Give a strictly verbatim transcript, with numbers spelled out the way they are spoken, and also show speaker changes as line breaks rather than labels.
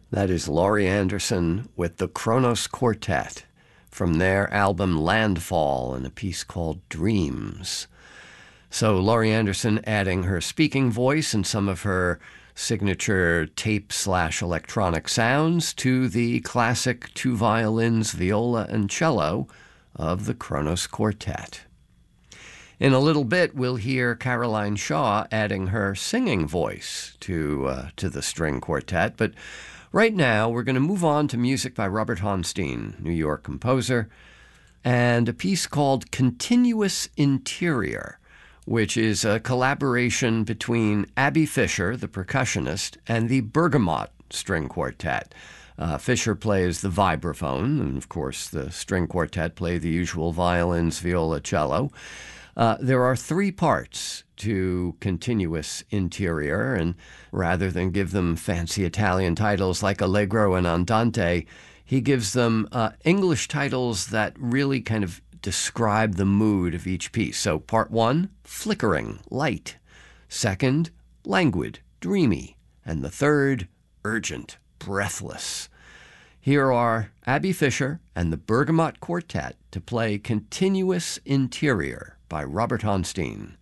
That is Laurie Anderson with the Kronos Quartet from their album Landfall and a piece called Dreams. So Laurie Anderson adding her speaking voice and some of her signature tape slash electronic sounds to the classic two violins, viola, and cello of the Kronos Quartet. In a little bit, we'll hear Caroline Shaw adding her singing voice to uh, to the string quartet. But right now, we're going to move on to music by Robert Honstein, New York composer, and a piece called Continuous Interior, which is a collaboration between Abby Fisher, the percussionist, and the Bergamot String Quartet. Uh, Fisher plays the vibraphone, and of course the string quartet play the usual violins, viola, cello. Uh, there are three parts to Continuous Interior, and rather than give them fancy Italian titles like Allegro and Andante, he gives them uh, English titles that really kind of describe the mood of each piece. So part one, flickering, light. Second, languid, dreamy. And the third, urgent, breathless. Here are Abby Fisher and the Bergamot Quartet to play Continuous Interior by Robert Honstein.